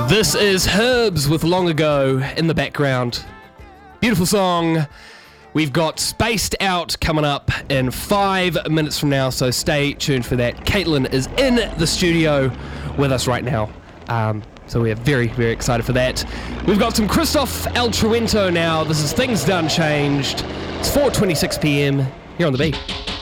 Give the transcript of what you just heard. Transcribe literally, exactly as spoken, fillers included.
This is Herbs with Long Ago in the background. Beautiful song. We've got Spaced Out coming up in five minutes from now, so stay tuned for that. Caitlin is in the studio with us right now, um, so we're very, very excited for that. We've got some Christoph El Truento now. This is Things Done Changed. It's four twenty-six p.m. here on The Beat.